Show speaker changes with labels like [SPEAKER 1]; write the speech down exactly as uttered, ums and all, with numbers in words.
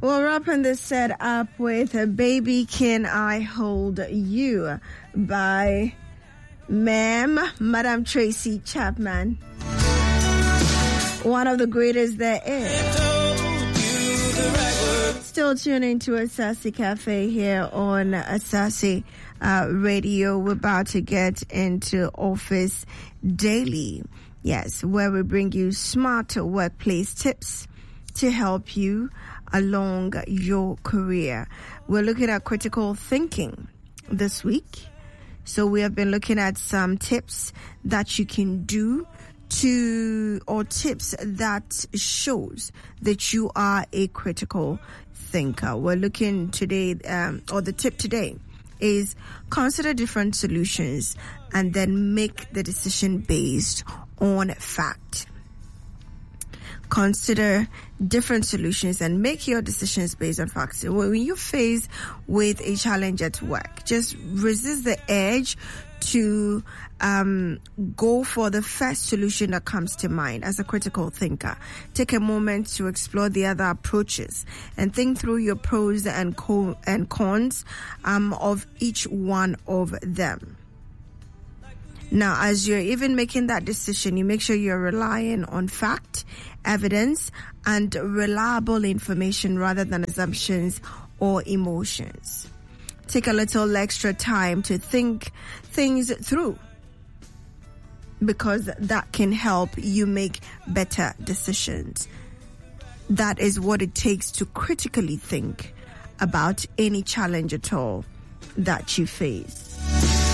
[SPEAKER 1] We're wrapping this set up with Baby Can I Hold You by Ma'am, Madam Tracy Chapman. One of the greatest there is. Still tuning to Asase Cafe here on Asase uh, Radio. We're about to get into Office Daily. Yes, where we bring you smarter workplace tips to help you along your career. We're looking at critical thinking this week. So we have been looking at some tips that you can do to, or tips that shows that you are a critical thinker. We're looking today, um, or the tip today is consider different solutions and then make the decision based on fact. Consider different solutions and make your decisions based on facts. When you face with a challenge at work, just resist the urge to um, go for the first solution that comes to mind. As a critical thinker, take a moment to explore the other approaches and think through your pros and, co- and cons um, of each one of them. Now, as you're even making that decision, you make sure you're relying on fact, evidence, and reliable information rather than assumptions or emotions. Take a little extra time to think things through, because that can help you make better decisions. That is what it takes to critically think about any challenge at all that you face.